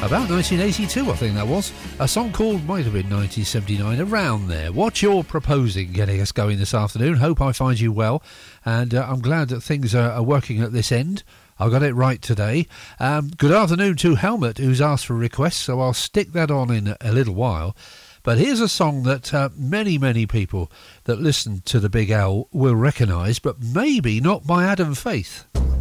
about 1982, I think that was. A song called, might have been 1979, around there. What you're proposing getting us going this afternoon. Hope I find you well, and I'm glad that things are working at this end. I got it right today. Good afternoon to Helmut, who's asked for a request, so I'll stick that on in a little while. But here's a song that many people that listen to the Big L will recognise, but maybe not by Adam Faith.